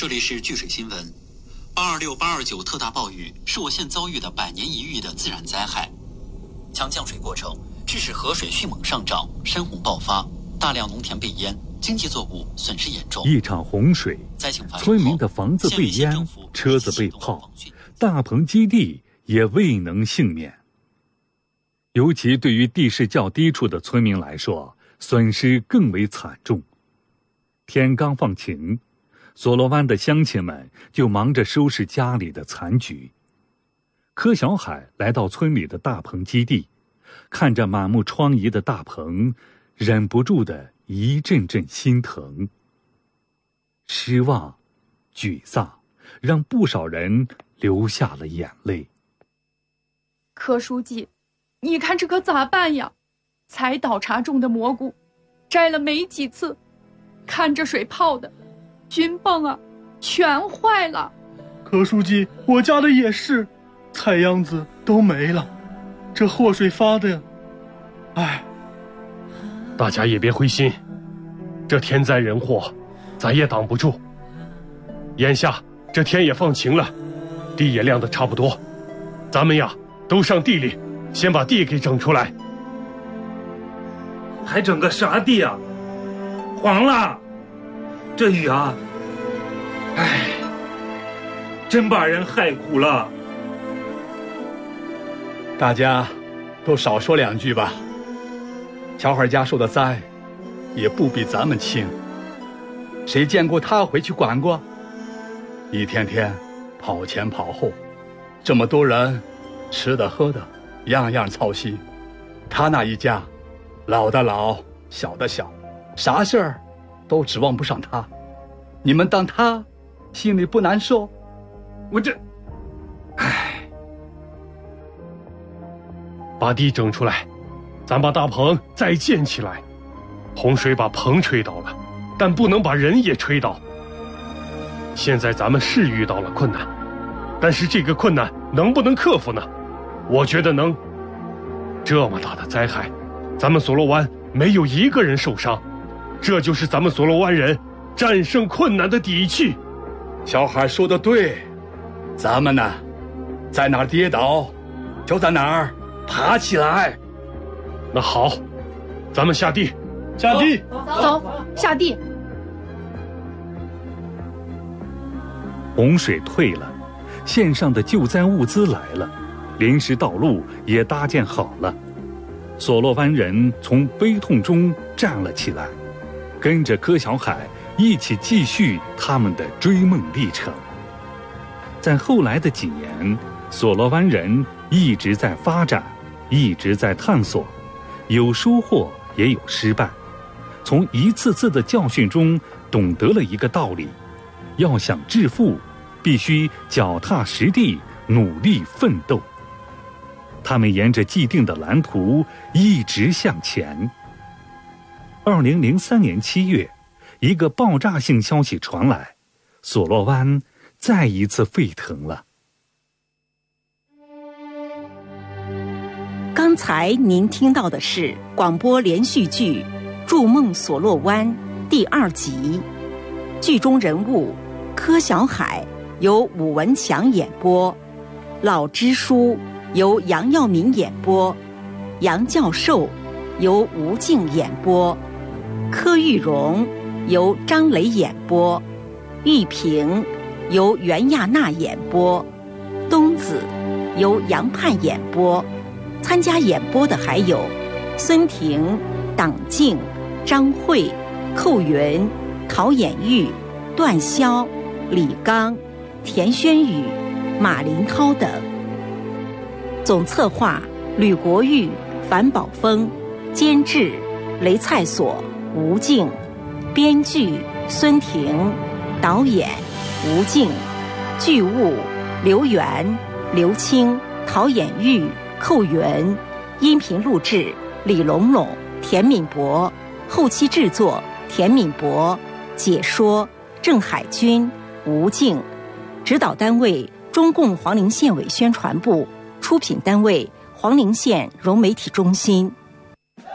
这里是聚水新闻。826、829特大暴雨是我县遭遇的100年一遇的自然灾害。强降水过程致使河水迅猛上涨，山洪爆发，大量农田被淹，经济作物损失严重。 一场洪水，村民的房子被淹，车子被泡，大棚基地也未能幸免。尤其对于地势较低处的村民来说，损失更为惨重。天刚放晴，索罗湾的乡亲们就忙着收拾家里的残局。柯小海来到村里的大棚基地，看着满目疮痍的大棚，忍不住的一阵阵心疼。失望、沮丧，让不少人流下了眼泪。 柯书记，你看这可咋办呀？才倒茶种的蘑菇，摘了没几次，看着水泡的菌泵啊，全坏了。 柯书记，我家的也是，菜秧子都没了，这祸水发的，唉。 大家也别灰心，这天灾人祸，咱也挡不住。眼下这天也放晴了，地也晾得差不多，咱们呀都上地里，先把地给整出来。 还整个啥地啊？黄了，这雨啊，唉，真把人害苦了。 大家都少说两句吧。小海家受的灾也不比咱们轻，谁见过他回去管过？一天天跑前跑后，这么多人吃的喝的样样操心，他那一家老的老，小的小，啥事儿都指望不上他。你们当他心里不难受？ 我这，唉， 把地整出来，咱把大棚再建起来。洪水把棚吹倒了，但不能把人也吹倒。现在咱们是遇到了困难，但是这个困难能不能克服呢？我觉得能。这么大的灾害，咱们索罗湾没有一个人受伤，这就是咱们索罗湾人战胜困难的底气。 小海说的对，咱们呢，在哪儿跌倒，就在哪儿爬起来。 那好，咱们下地。 下地， 走，下地。 洪水退了，县上的救灾物资来了，临时道路也搭建好了。索罗湾人从悲痛中站了起来，跟着柯小海一起继续他们的追梦历程。在后来的几年，索罗湾人一直在发展，一直在探索，有收获也有失败。从一次次的教训中懂得了一个道理，要想致富，必须脚踏实地，努力奋斗。他们沿着既定的蓝图一直向前。2003年7月，一个爆炸性消息传来，索罗湾再一次沸腾了。 刚才您听到的是广播连续剧《筑梦索洛湾》第2集，剧中人物柯小海由武文强演播，老支书由杨耀民演播，杨教授由吴静演播，柯玉荣由张磊演播，玉萍由袁亚娜演播，东子由杨盼演播。参加演播的还有孙婷、党静、张慧、寇云、陶衍玉、段霄、李刚、田轩宇、马林涛等。总策划吕国玉、樊宝峰，监制雷蔡所、吴静，编剧孙婷，导演吴静，剧务刘源、刘青、陶衍玉、寇元，音频录制李龙龙、田敏博，后期制作田敏博，解说郑海军、吴静，指导单位中共黄陵县委宣传部，出品单位黄陵县融媒体中心。